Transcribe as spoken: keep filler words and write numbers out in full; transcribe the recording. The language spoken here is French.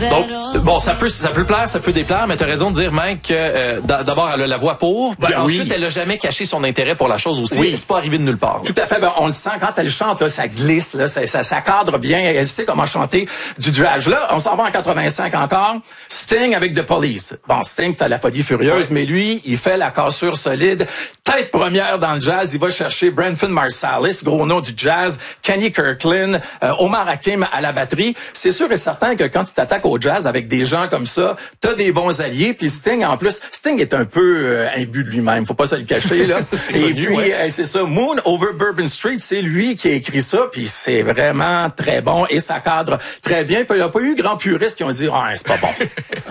Donc, bon, ça peut, ça peut plaire, ça peut déplaire, mais t'as raison de dire, Mike, que euh, d'abord, elle a la voix pour, puis ben, ensuite, oui. elle a jamais caché son intérêt pour la chose aussi. Oui. C'est pas arrivé de nulle part. Là. Tout à fait. Ben, on le sent quand elle chante, là, ça glisse, là, ça, ça, ça cadre bien. Elle sait comment chanter du jazz. Là, on s'en va en quatre-vingt-cinq encore. Sting avec The Police. Bon, Sting, c'était la folie furieuse, oui. mais lui, il fait la cassure solide. Tête première dans le jazz, il va chercher Branford Marsalis, gros nom du jazz, Kenny Kirkland, euh, Omar Hakim à la batterie. C'est sûr et certain que quand tu t'attaques au jazz avec des gens comme ça, t'as des bons alliés. Puis Sting, en plus, Sting est un peu euh, imbu de lui-même, faut pas se le cacher là. Et connu, puis ouais. euh, c'est ça, Moon Over Bourbon Street, c'est lui qui a écrit ça. Puis c'est vraiment très bon et ça cadre très bien. Puis il n'y a pas eu grand puriste qui ont dit ah c'est pas bon.